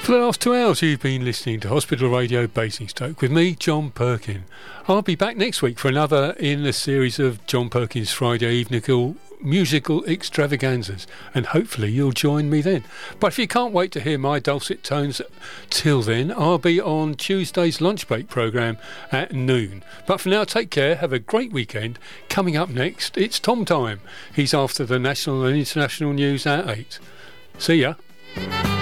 For the last 2 hours you've been listening to Hospital Radio Basingstoke with me, John Perkin. I'll be back next week for another in the series of John Perkins Friday evening musical extravaganzas, and hopefully you'll join me then. But if you can't wait to hear my dulcet tones till then, I'll be on Tuesday's lunch break programme at noon. But for now, take care, have a great weekend. Coming up next, it's Tom Time. He's after the national and international news at 8. See ya.